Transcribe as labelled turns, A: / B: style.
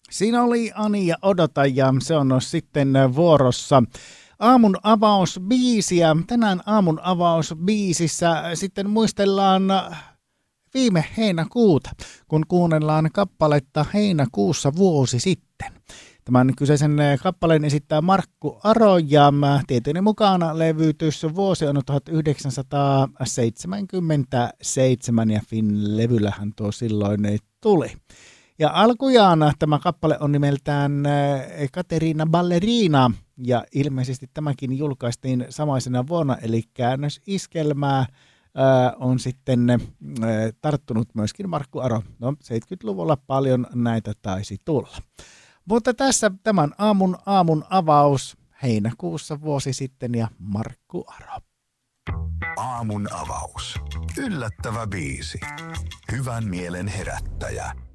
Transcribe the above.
A: Siinä oli Ani ja Odota ja se on sitten vuorossa aamun avausbiisiä. Tänään aamun avausbiisissä sitten muistellaan viime heinäkuuta, kun kuunnellaan kappaletta Heinäkuussa vuosi sitten. Tämän kyseisen kappaleen esittää Markku Aro ja tietojeni mukaan levytys vuosi on 1977 ja Finn-levyllähän tuo silloin tuli. Ja alkujaan tämä kappale on nimeltään Katerina Ballerina ja ilmeisesti tämäkin julkaistiin samaisena vuonna, eli käännösiskelmää on sitten tarttunut myöskin Markku Aro. No 70-luvulla paljon näitä taisi tulla. Mutta tässä tämän aamun avaus heinäkuussa vuosi sitten ja Markku Aro.
B: Aamun avaus. Yllättävä biisi. Hyvän mielen herättäjä.